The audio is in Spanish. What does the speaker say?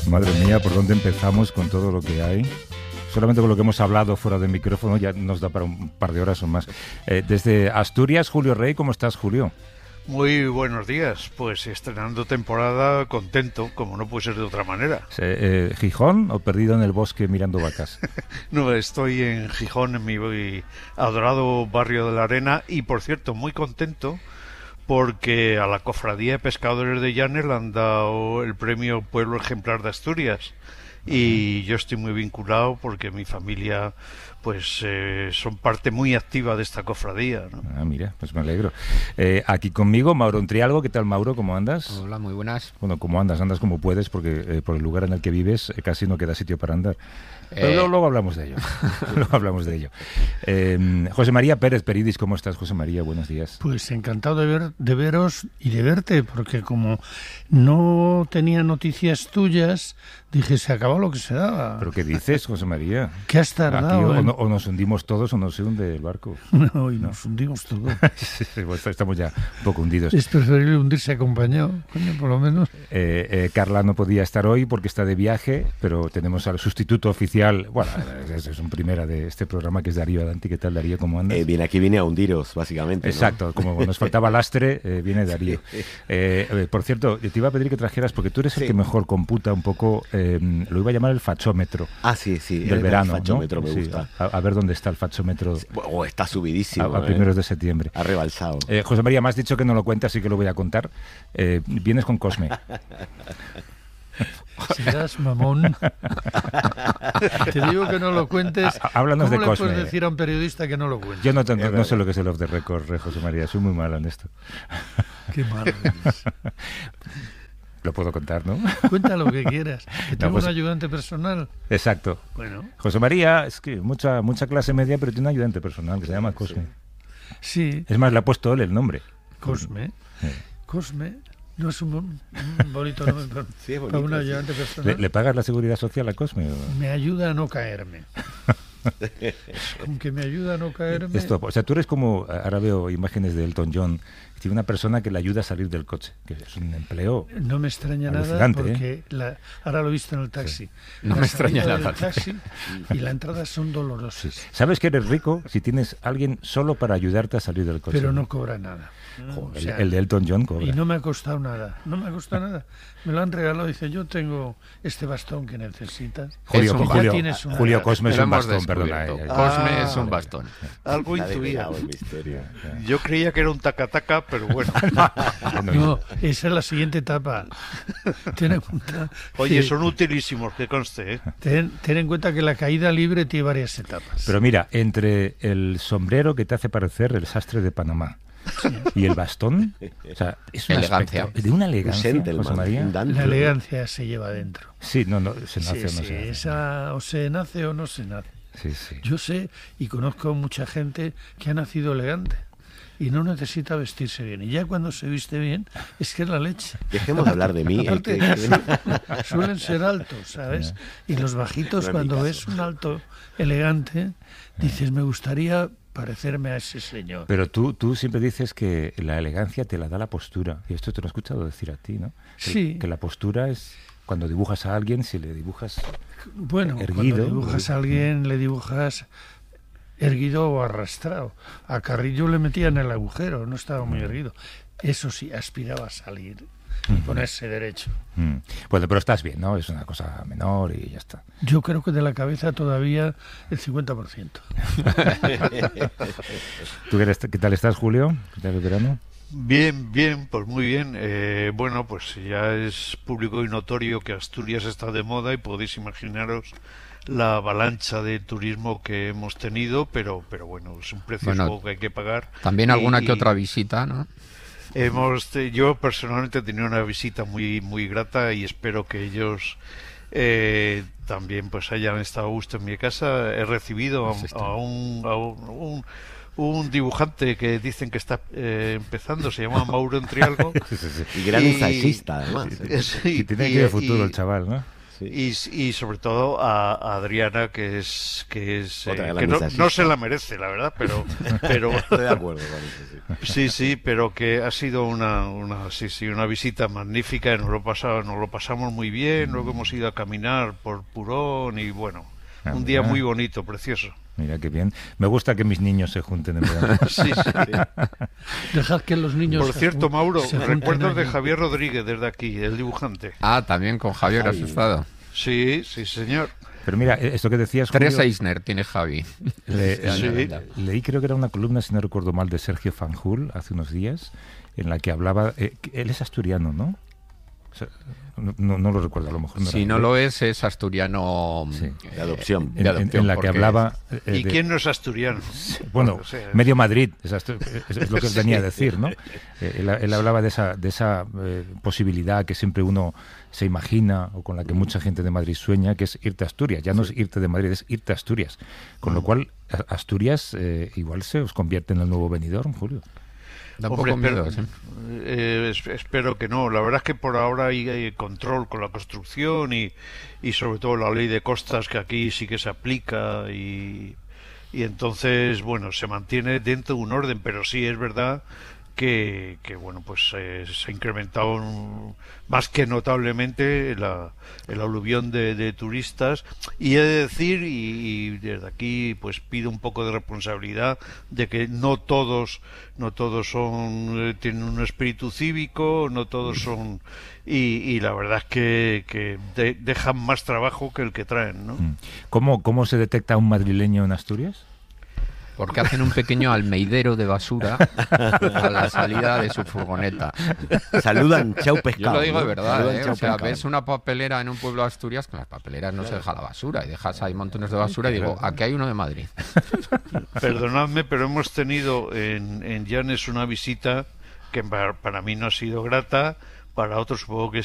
Madre mía, ¿por dónde empezamos con todo lo que hay? Solamente con lo que hemos hablado fuera del micrófono ya nos da para un par de horas o más. Desde Asturias, Julio Rey, ¿cómo estás, Julio? Muy buenos días, pues estrenando temporada, contento, como no puede ser de otra manera. ¿Gijón o perdido en el bosque mirando vacas? No, estoy en Gijón, en mi adorado barrio de la Arena, y por cierto, muy contento porque a la Cofradía de Pescadores de Llanes le han dado el premio Pueblo Ejemplar de Asturias. Y yo estoy muy vinculado porque mi familia pues son parte muy activa de esta cofradía, ¿no? Ah, mira, pues me alegro. Aquí conmigo, Mauro Entrialgo. ¿Qué tal, Mauro? ¿Cómo andas? Hola, muy buenas. Bueno, ¿cómo andas? Andas como puedes porque por el lugar en el que vives casi no queda sitio para andar. Pero luego hablamos de ello. Luego hablamos de ello. José María Pérez Peridis, ¿cómo estás, José María? Buenos días. Pues encantado de veros y de verte, porque como no tenía noticias tuyas, dije, se acabó lo que se daba. ¿Pero qué dices, José María? ¿Qué has tardado? Aquí, o nos hundimos todos o no se hunde el barco. No, y nos hundimos todos. Sí, pues estamos ya un poco hundidos. Es preferible hundirse acompañado, coño, por lo menos. Carla no podía estar hoy porque está de viaje, pero tenemos al sustituto oficial. Bueno, es un primera de este programa, que es Darío Adanti. ¿Qué tal, Darío? ¿Cómo andas? Aquí vine a hundiros, básicamente, ¿no? Exacto, como nos faltaba lastre, viene Darío. Por cierto, te iba a pedir que trajeras, porque tú eres el que mejor computa un poco, lo iba a llamar el fachómetro. Ah, sí, del verano, el fachómetro, ¿no? me gusta. A ver dónde está el fachómetro. Está subidísimo. A primeros de septiembre. Ha rebalsado. José María, me has dicho que no lo cuentas, así que lo voy a contar. Vienes con Cosme. Serás mamón. Te digo que no lo cuentes. Háblanos de Cosme. ¿Cómo le puedes decir a un periodista que no lo cuente? Yo no sé lo que es el off the record, José María. Soy muy malo en esto. Qué malo eres. Lo puedo contar, ¿no? Cuenta lo que quieras. Que tengo pues, un ayudante personal. Exacto. Bueno. José María, es que mucha clase media, pero tiene un ayudante personal que se llama Cosme. Sí. Es más, le ha puesto él el nombre. Cosme. Cosme. No es un bonito nombre para un ayudante personal. ¿Le pagas la seguridad social a Cosme? Me ayuda a no caerme. Aunque me ayuda a no caerme. O sea, tú eres como, ahora veo imágenes de Elton John, que tiene una persona que le ayuda a salir del coche, que es un empleo. No me extraña nada porque ahora lo he visto en el taxi. Sí. No me extraña nada. Taxi y la entrada son dolorosas. Sí. ¿Sabes que eres rico si tienes alguien solo para ayudarte a salir del coche? Pero no cobra nada. Joder, o sea, el de Elton John cobra. Y no me ha costado nada. No me ha costado nada. Me lo han regalado. Dice, yo tengo este bastón que necesitas. Julio Cosme es un bastón, perdona. Cosme es un bastón. Algo intuía. Yo creía que era un taca-taca, pero bueno. No, esa es la siguiente etapa. Ten en cuenta. Oye, son utilísimos, que conste, ¿eh? Ten en cuenta que la caída libre tiene varias etapas. Pero mira, entre el sombrero que te hace parecer el sastre de Panamá, sí, y el bastón, o sea, es una elegancia. De una elegancia, José María. La elegancia se lleva dentro. Sí, no, se nace o no se nace. Esa, o se nace o no se nace. Sí, sí. Yo sé y conozco mucha gente que ha nacido elegante y no necesita vestirse bien. Y ya cuando se viste bien, es que es la leche. Dejemos de hablar de mí. Suelen ser altos, ¿sabes? Y los bajitos, cuando ves un alto elegante, dices, me gustaría parecerme a ese señor. Pero tú siempre dices que la elegancia te la da la postura. Y esto te lo he escuchado decir a ti, ¿no? Sí. Que la postura es cuando dibujas a alguien, si le dibujas erguido. Cuando dibujas a alguien, le dibujas erguido o arrastrado. A Carrillo le metían el agujero, no estaba muy erguido. Eso sí, aspiraba a salir y ponerse derecho. Bueno, pero estás bien, ¿no? Es una cosa menor y ya está. Yo creo que de la cabeza todavía el 50%. ¿Tú qué tal estás, Julio? ¿Qué tal el verano? Bien, pues muy bien. Bueno, pues ya es público y notorio que Asturias está de moda y podéis imaginaros la avalancha de turismo que hemos tenido, pero bueno, es un precio que hay que pagar. También alguna que otra visita, ¿no? Yo personalmente he tenido una visita muy muy grata y espero que ellos también pues hayan estado a gusto en mi casa. He recibido a un dibujante que dicen que está empezando, se llama Mauro Entrialgo. Y gran ensayista, además. Y tiene que ir de futuro el chaval, ¿no? Sí. y sobre todo a Adriana, que Otra gran que ensayista. no se la merece, la verdad, pero Estoy de acuerdo con eso, sí. sí, pero que ha sido una visita magnífica, y nos lo pasamos muy bien, luego hemos ido a caminar por Purón y bueno, un día muy bonito, precioso. Mira qué bien. Me gusta que mis niños se junten en verano. Sí. Dejad que los niños... Por cierto, Mauro, se junten recuerdos de allí. Javier Rodríguez desde aquí, el dibujante. Ah, también con Javier asustado. Sí, señor. Pero mira, esto que decías, Julio, 3 Eisner tiene Javi. Sí. leí, creo que era una columna, si no recuerdo mal, de Sergio Fanjul hace unos días, en la que hablaba... él es asturiano, ¿no? O sea, no lo recuerdo, a lo mejor no Si era. no lo es asturiano Sí. De adopción. En la que porque- hablaba... ¿Y quién no es asturiano? Bueno, O sea, medio Madrid, es lo que Sí. venía a decir, ¿no? Él hablaba de esa posibilidad que siempre uno se imagina, o con la que mucha gente de Madrid sueña, que es irte a Asturias. Ya no es irte de Madrid, es irte a Asturias. Con lo cual, Asturias igual se os convierte en el nuevo Benidorm, Julio. Da un Hombre, poco miedo, sí. espero que no. La verdad es que por ahora hay control con la construcción y sobre todo la ley de costas, que aquí sí que se aplica y entonces, bueno, se mantiene dentro de un orden, pero sí es verdad que bueno, pues se ha incrementado más que notablemente el aluvión de turistas, y he de decir, y desde aquí pues pido un poco de responsabilidad de que no todos son tienen un espíritu cívico, no todos son, y la verdad es que dejan más trabajo que el que traen, ¿no? ¿Cómo se detecta un madrileño en Asturias? Porque hacen un pequeño almeidero de basura a la salida de su furgoneta. Saludan chau Yo pescado. lo digo de ¿no? verdad, Saludan ¿eh? chau O sea, pescado. ves una papelera en un pueblo de Asturias, con las papeleras no se deja la basura, y dejas ahí montones de basura, y digo, aquí hay uno de Madrid. Perdonadme, pero hemos tenido en Llanes una visita que para mí no ha sido grata, para otros supongo que